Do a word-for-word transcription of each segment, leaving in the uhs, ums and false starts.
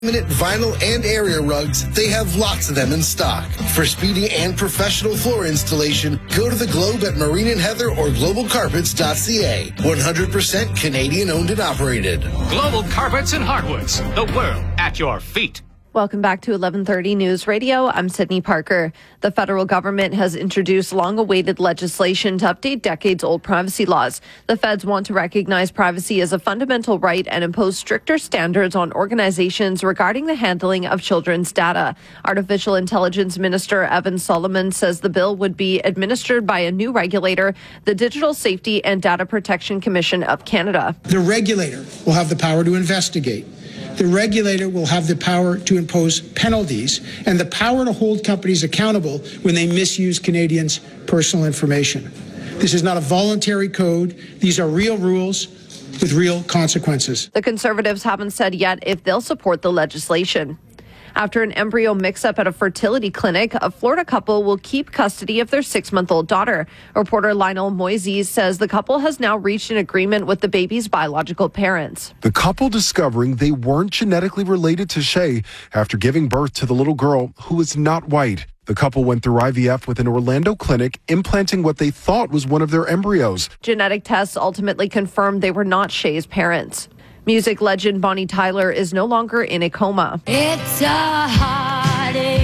Minute vinyl and area rugs, they have lots of them in stock. For speedy and professional floor installation, go to the Globe at Marine and Heather or global carpets dot c a. one hundred percent Canadian owned and operated. Global Carpets and Hardwoods, the world at your feet. Welcome back to eleven thirty News Radio. I'm Sydney Parker. The federal government has introduced long-awaited legislation to update decades-old privacy laws. The feds want to recognize privacy as a fundamental right and impose stricter standards on organizations regarding the handling of children's data. Artificial Intelligence Minister Evan Solomon says the bill would be administered by a new regulator, the Digital Safety and Data Protection Commission of Canada. The regulator will have the power to investigate. The regulator will have the power to impose penalties and the power to hold companies accountable when they misuse Canadians' personal information. This is not a voluntary code. These are real rules with real consequences. The Conservatives haven't said yet if they'll support the legislation. After an embryo mix-up at a fertility clinic, a Florida couple will keep custody of their six-month-old daughter. Reporter Lionel Moises says the couple has now reached an agreement with the baby's biological parents. The couple discovering they weren't genetically related to Shay after giving birth to the little girl who is not white. The couple went through I V F with an Orlando clinic, implanting what they thought was one of their embryos. Genetic tests ultimately confirmed they were not Shay's parents. Music legend Bonnie Tyler is no longer in a coma. It's a heartache,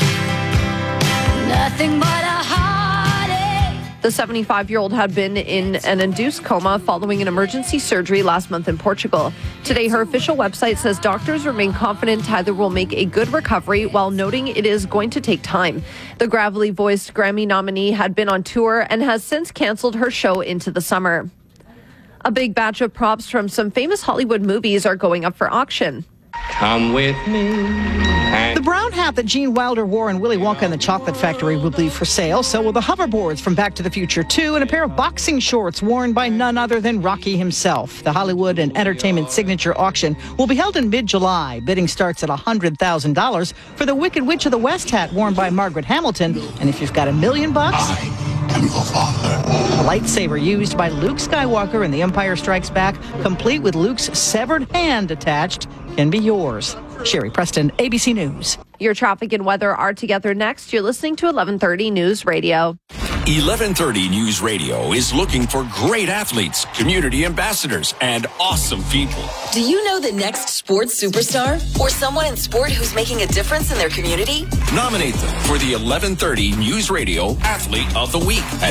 nothing but a heartache. The seventy-five-year-old had been in an induced coma following an emergency surgery last month in Portugal. Today, her official website says doctors remain confident Tyler will make a good recovery while noting it is going to take time. The gravelly-voiced Grammy nominee had been on tour and has since canceled her show into the summer. A big batch of props from some famous Hollywood movies are going up for auction. Come with me. The brown hat that Gene Wilder wore in Willy Wonka and the Chocolate Factory will be for sale. So will the hoverboards from Back to the Future two and a pair of boxing shorts worn by none other than Rocky himself. The Hollywood and Entertainment Signature Auction will be held in mid-July. Bidding starts at one hundred thousand dollars for the Wicked Witch of the West hat worn by Margaret Hamilton. And if you've got a million bucks... I am your father. A lightsaber used by Luke Skywalker in The Empire Strikes Back, complete with Luke's severed hand attached, can be yours. Sherry Preston, A B C News. Your traffic and weather are together next. You're listening to eleven thirty News Radio. eleven thirty News Radio is looking for great athletes, community ambassadors, and awesome people. Do you know the next sports superstar or someone in sport who's making a difference in their community? Nominate them for the eleven thirty News Radio Athlete of the Week at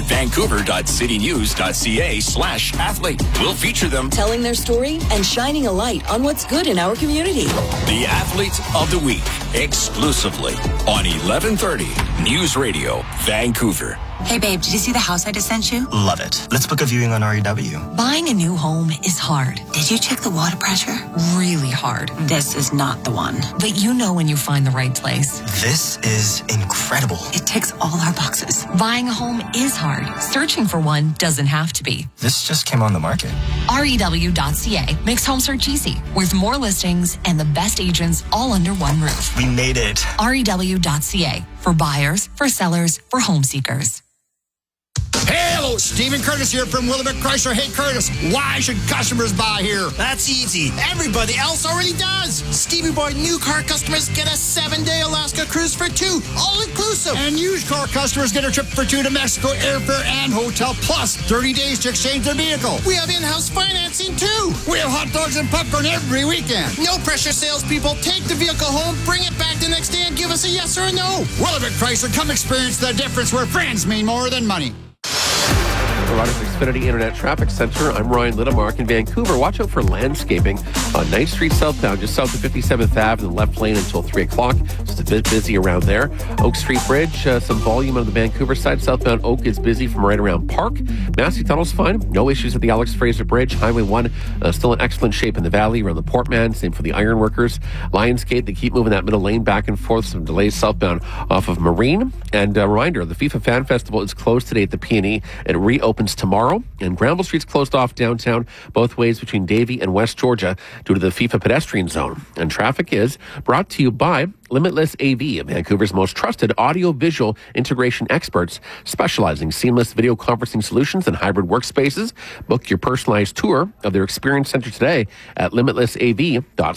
vancouver.citynews.ca slash athlete. We'll feature them telling their story and shining a light on what's good in our community. The Athlete of the Week, exclusively on eleven thirty News Radio, Vancouver. Hey babe, did you see the house I just sent you? Love it. Let's book a viewing on R E W. Buying a new home is hard. Did you check the water pressure? Really hard. This is not the one. But you know when you find the right place. This is incredible. It ticks all our boxes. Buying a home is hard. Searching for one doesn't have to be. This just came on the market. R E W dot C A makes home search easy with more listings and the best agents all under one roof. We made it. R E W dot C A for buyers, for sellers, for home seekers. Hello, Stephen Curtis here from Willamette Chrysler. Hey, Curtis, why should customers buy here? That's easy. Everybody else already does. Stevie Boy new car customers get a seven-day Alaska cruise for two, all-inclusive. And used car customers get a trip for two to Mexico, airfare and hotel, plus thirty days to exchange their vehicle. We have in-house financing, too. We have hot dogs and popcorn every weekend. No pressure, salespeople. Take the vehicle home, bring it back the next day, and give us a yes or a no. Willamette Chrysler, come experience the difference where friends mean more than money. Rogers Xfinity Internet Traffic Center. I'm Ryan Littlemark in Vancouver. Watch out for landscaping on ninth Street southbound, just south of fifty-seventh Avenue in the left lane until three o'clock. Just a bit busy around there. Oak Street Bridge, uh, some volume on the Vancouver side. Southbound Oak is busy from right around Park. Massey Tunnel's fine. No issues at the Alex Fraser Bridge. Highway one uh, still in excellent shape in the valley around the Portman. Same for the Ironworkers. Lionsgate, they keep moving that middle lane back and forth. Some delays southbound off of Marine. And a reminder, the FIFA Fan Festival is closed today at the P and E. It reopens tomorrow. And Granville Street's closed off downtown both ways between Davie and West Georgia due to the FIFA pedestrian zone. And traffic is brought to you by Limitless A V, Vancouver's most trusted audio-visual integration experts specializing seamless video conferencing solutions and hybrid workspaces. Book your personalized tour of their experience center today at limitless a v dot